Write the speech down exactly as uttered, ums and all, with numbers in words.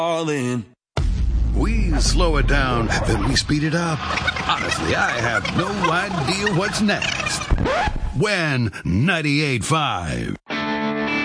all in. We slow it down, then we speed it up. Honestly, I have no idea what's next. When ninety-eight point five.